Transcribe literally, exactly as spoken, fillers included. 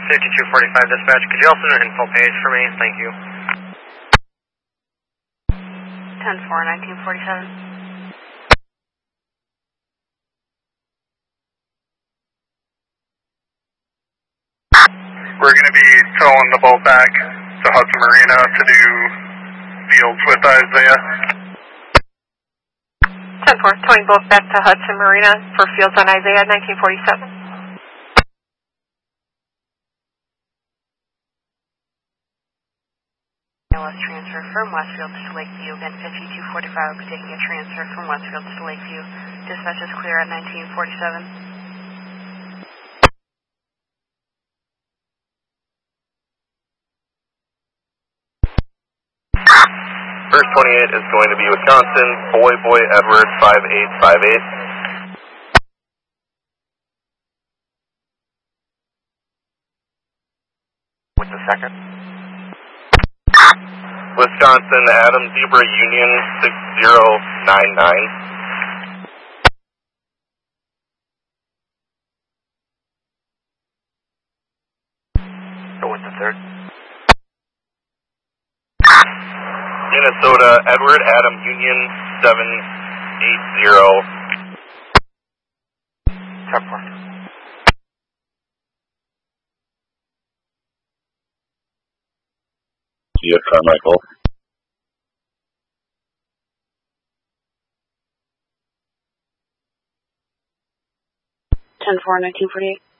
fifty-two forty-five dispatch, could you also know info page for me? Thank you. ten four, nineteen forty-seven. We're going to be towing the boat back to Hudson Marina to do fields with Isaiah. ten four, towing boat back to Hudson Marina for fields on Isaiah, nineteen forty-seven. L S transfer from Westfield to Lakeview, and fifty-two forty-five will be taking a transfer from Westfield to Lakeview. Dispatch is clear at nineteen forty-seven. First twenty-eight is going to be Wisconsin, Boy Boy Edward five eight five eight. What's the second? Wisconsin, Adam Zebra Union six zero nine nine. So what's the third? Minnesota, Edward Adam Union seven eight zero. ten four. Yes, Carmichael. ten four, nineteen forty-eight.